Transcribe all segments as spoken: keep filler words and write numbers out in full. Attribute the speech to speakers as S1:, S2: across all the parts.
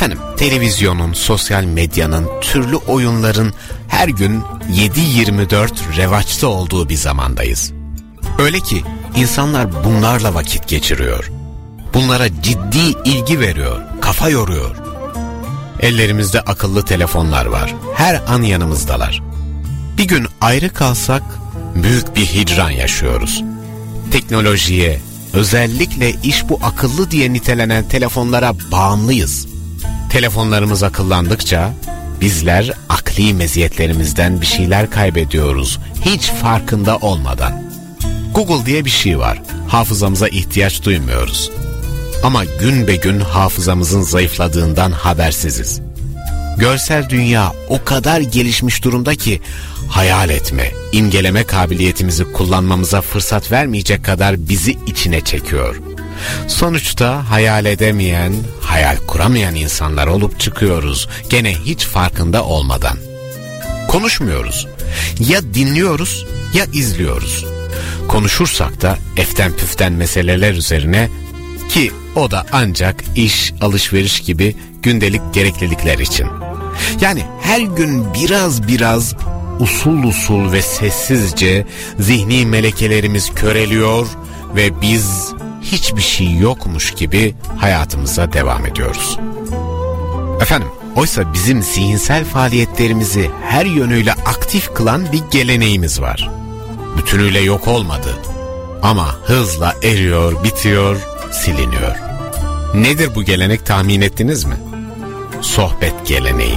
S1: Efendim, televizyonun, sosyal medyanın, türlü oyunların her gün yedi yirmi dört revaçta olduğu bir zamandayız. Öyle ki insanlar bunlarla vakit geçiriyor. Bunlara ciddi ilgi veriyor, kafa yoruyor. Ellerimizde akıllı telefonlar var. Her an yanımızdalar. Bir gün ayrı kalsak büyük bir hicran yaşıyoruz. Teknolojiye, özellikle iş bu akıllı diye nitelenen telefonlara bağımlıyız. Telefonlarımız akıllandıkça bizler akli meziyetlerimizden bir şeyler kaybediyoruz, hiç farkında olmadan. Google diye bir şey var. Hafızamıza ihtiyaç duymuyoruz. Ama gün be gün hafızamızın zayıfladığından habersiziz. Görsel dünya o kadar gelişmiş durumda ki hayal etme, imgeleme kabiliyetimizi kullanmamıza fırsat vermeyecek kadar bizi içine çekiyor. Sonuçta hayal edemeyen, hayal kuramayan insanlar olup çıkıyoruz, gene hiç farkında olmadan. Konuşmuyoruz. Ya dinliyoruz ya izliyoruz. Konuşursak da eften püften meseleler üzerine, ki o da ancak iş, alışveriş gibi gündelik gereklilikler için. Yani her gün biraz biraz usul usul ve sessizce zihni melekelerimiz köreliyor ve biz hiçbir şey yokmuş gibi hayatımıza devam ediyoruz. Efendim, oysa bizim zihinsel faaliyetlerimizi her yönüyle aktif kılan bir geleneğimiz var. Bütünüyle yok olmadı ama hızla eriyor, bitiyor, siliniyor. Nedir bu gelenek, tahmin ettiniz mi? Sohbet geleneği.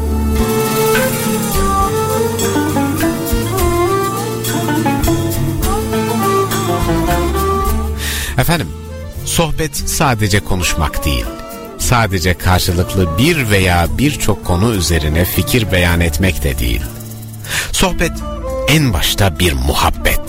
S1: Efendim, sohbet sadece konuşmak değil, sadece karşılıklı bir veya birçok konu üzerine fikir beyan etmek de değil. Sohbet en başta bir muhabbet.